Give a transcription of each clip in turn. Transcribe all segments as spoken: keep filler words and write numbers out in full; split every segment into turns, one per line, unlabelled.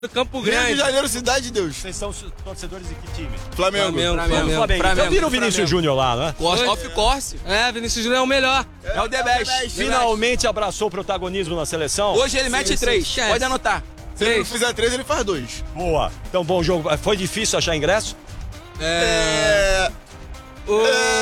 Campo
Rio
Grande.
de Janeiro, cidade de Deus.
Vocês são torcedores de que time?
Flamengo.
Flamengo,
Flamengo.
Flamengo.
Flamengo.
Flamengo.
Então viram o Vinícius Júnior lá, né?
Corse, off Corse.
É, Vinícius Júnior é o melhor.
É o The Best.
Finalmente abraçou o protagonismo na seleção.
Hoje ele mete
sim,
três.
esquece.
Pode anotar.
Se ele não fizer três, ele faz dois.
Boa. Então, bom jogo. Foi difícil achar ingresso?
É...
O,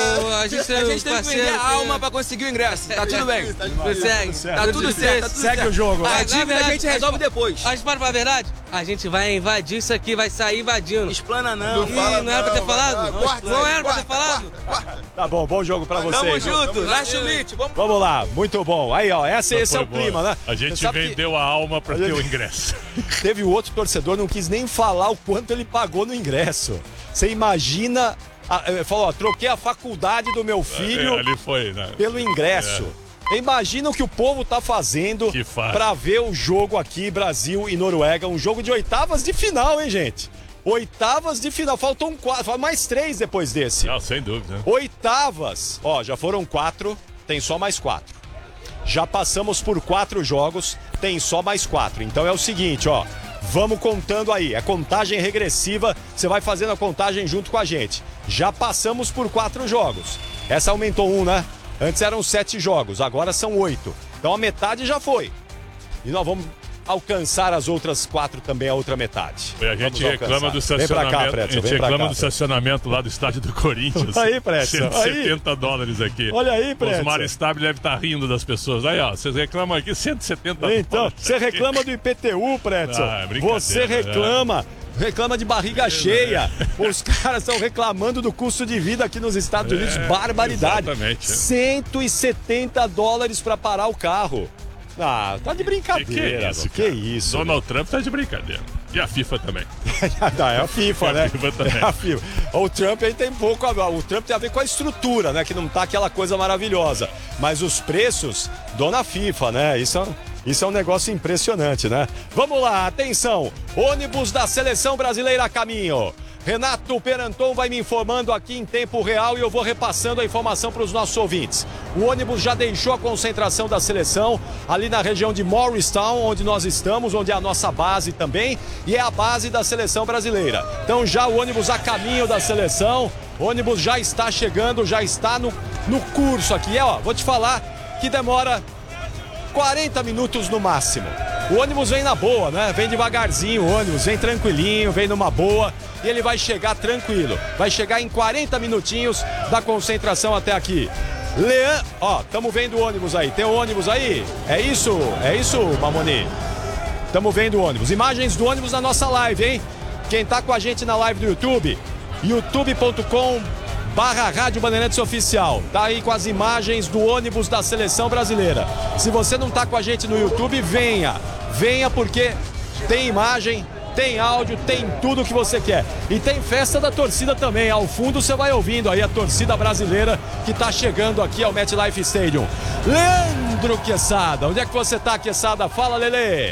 a gente,
A gente teve que vender a alma pra conseguir o ingresso. Tá tudo bem.
Consegue.
Tá tudo certo, tá tudo
Segue
certo.
o jogo.
A
Na
dívida a
verdade,
gente resolve depois.
Mas para falar a verdade, a gente vai invadir isso aqui, vai sair invadindo.
Explana não.
Ih, não era pra ter falado? Não era pra ter falado?
Tá bom, bom jogo pra
Tamo
vocês.
junto. Last Limite. Vamos.
Vamos lá, muito bom. Aí, ó, essa, esse é
Foi
o
boa.
clima, né?
A gente
Você sabe que
vendeu a alma pra
A
ter
gente-
o ingresso.
Teve o outro torcedor, não quis nem falar o quanto ele pagou no ingresso. Você imagina... a- eh, Falou, ó, troquei a faculdade do meu filho
É, ali foi, né?
pelo ingresso. Imagina o que o povo tá fazendo
Que faz.
pra ver o jogo aqui, Brasil e Noruega. Um jogo de oitavas de final, hein, gente? Oitavas de final. Faltam quatro, faltam mais três depois desse.
Não, sem dúvida. né?
Oitavas. Ó, já foram quatro, tem só mais quatro. Já passamos por quatro jogos, tem só mais quatro. Então é o seguinte, ó. Vamos contando aí. É contagem regressiva. Você vai fazendo a contagem junto com a gente. Já passamos por quatro jogos. Essa aumentou um, né? Antes eram sete jogos, agora são oito. Então a metade já foi. E nós vamos alcançar as outras quatro também, a outra metade.
E a gente
Vamos
reclama
alcançar.
do
Vem pra
estacionamento.
cá,
a
Pretzel,
gente
vem pra
reclama
cá,
do
Pretzel.
estacionamento lá do estádio do Corinthians.
Aí, Pretzel,
cento e setenta dólares aqui.
Olha aí,
Os
Pretzel.
Maristab deve estar rindo das pessoas. Aí, ó, vocês reclamam aqui cento e setenta
Então,
dólares.
você reclama do I P T U, Pretzel.
Ah, é brincadeira,
Você reclama. Reclama de barriga cheia. Os caras estão reclamando do custo de vida aqui nos Estados Unidos.
É,
Barbaridade.
exatamente.
cento e setenta dólares pra parar o carro. Ah, tá de
Que,
brincadeira.
que é isso,
meu.
cara?
Que isso.
Donald Trump tá de brincadeira. E a FIFA também.
Não, é a FIFA,
É a
né?
FIFA também.
É a FIFA. O Trump aí tem pouco a... O Trump tem a ver com a estrutura, né? Que não tá aquela coisa maravilhosa. Mas os preços, dona FIFA, né? Isso é, um- isso é um negócio impressionante, né? Vamos lá, atenção. Ônibus da Seleção Brasileira a caminho. Renato Peranton vai me informando aqui em tempo real e eu vou repassando a informação para os nossos ouvintes. O ônibus já deixou a concentração da seleção ali na região de Morristown, onde nós estamos, onde é a nossa base também, e é a base da seleção brasileira. Então já o ônibus a caminho da seleção, o ônibus já está chegando, já está no, no curso aqui. É, ó, vou te falar que demora quarenta minutos no máximo. O ônibus vem na boa, né? Vem devagarzinho o ônibus, vem tranquilinho, vem numa boa e ele vai chegar tranquilo. Vai chegar em quarenta minutinhos da concentração até aqui. Leandro, ó, estamos vendo o ônibus aí. Tem o ônibus aí? É isso? É isso, Mamoni? Estamos vendo o ônibus. Imagens do ônibus na nossa live, hein? Quem tá com a gente na live do YouTube, youtube ponto com barra Rádio Bandeirantes Oficial. Tá aí com as imagens do ônibus da seleção brasileira. Se você não tá com a gente no YouTube, venha. Venha porque tem imagem, tem áudio, tem tudo que você quer. E tem festa da torcida também. Ao fundo você vai ouvindo aí a torcida brasileira que tá chegando aqui ao MetLife Stadium. Leandro Quesada, onde é que você tá, Quesada? Fala, Lelê.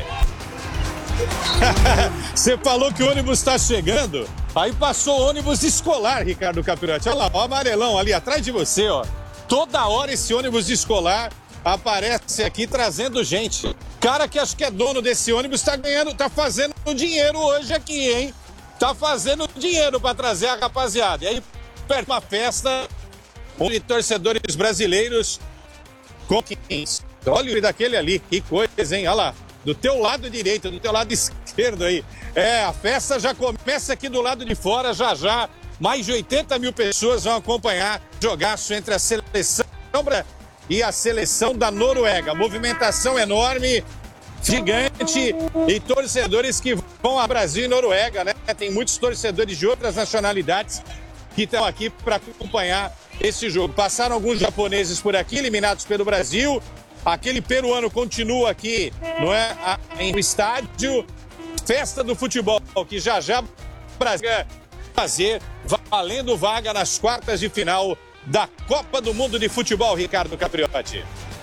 Você falou que o ônibus está chegando, aí passou o ônibus escolar, Ricardo Capirotti. Olha lá, ó, o amarelão ali atrás de você, ó. Toda hora esse ônibus escolar aparece aqui trazendo gente. Cara que acho que é dono desse ônibus tá ganhando, tá fazendo dinheiro hoje aqui, hein? Tá fazendo dinheiro para trazer a rapaziada. E aí, perto de uma festa, onde torcedores brasileiros com quinze. Olha o daquele ali, que coisa, hein? Olha lá. Do teu lado direito, do teu lado esquerdo aí. É, a festa já começa aqui do lado de fora, já já. Mais de oitenta mil pessoas vão acompanhar o jogaço entre a seleção e a seleção da Noruega. Movimentação enorme, gigante e torcedores que vão a Brasil e Noruega, né? Tem muitos torcedores de outras nacionalidades que estão aqui para acompanhar esse jogo. Passaram alguns japoneses por aqui, eliminados pelo Brasil. Aquele peruano continua aqui, não é? Em um estádio, festa do futebol, que já já o Brasil vai fazer, valendo vaga nas quartas de final da Copa do Mundo de Futebol, Ricardo Capriotti.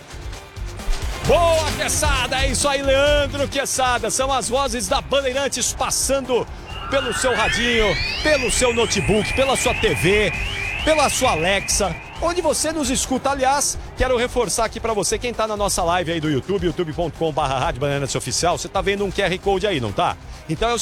Boa, Quesada, é isso aí, Leandro Quesada. São as vozes da Bandeirantes passando pelo seu radinho, pelo seu notebook, pela sua T V, pela sua Alexa, onde você nos escuta. Aliás, quero reforçar aqui pra você, quem tá na nossa live aí do YouTube, youtube ponto com barra rádio bandeirantes oficial, você tá vendo um Q R Code aí, não tá? Então é o